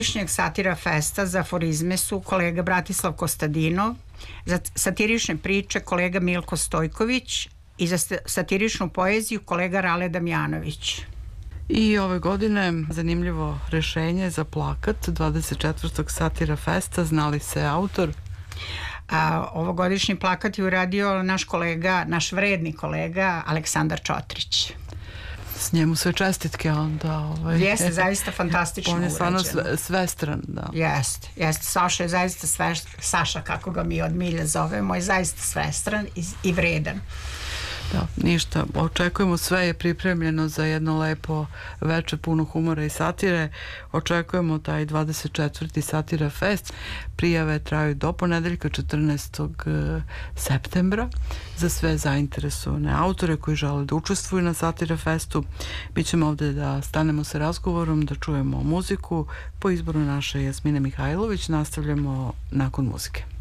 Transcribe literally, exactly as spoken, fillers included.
godišnjeg Satira Festa za aforizme su kolega Bratislav Kostadinov, za satirične priče kolega Milko Stojković i za satiričnu poeziju kolega Rale Damjanović. I ove godine zanimljivo rešenje za plakat dvadeset četvrtog Satira Festa. Znali se autor? A, ovogodišnji plakat je uradio naš kolega, naš vredni kolega Aleksandar Čotrić. S njemu sve čestitke onda. Ovaj. Jeste, zaista fantastično urađeno. On je stvarno sve, svestran, da. Jeste, jeste. Saša je zaista sve, Saša, kako ga mi od milja zovemo, je zaista svestran i, i vredan. Da, ništa. Očekujemo, sve je pripremljeno za jedno lepo veče puno humora i satire. Očekujemo taj dvadeset četvrti Satira Fest. Prijave traju do ponedeljka četrnaestog septembra za sve zainteresovane autore koji žele da učestvuju na Satira Festu. Mi ćemo ovde da stanemo sa razgovorom, da čujemo muziku. Po izboru naše Jasmine Mihajlović nastavljamo nakon muzike.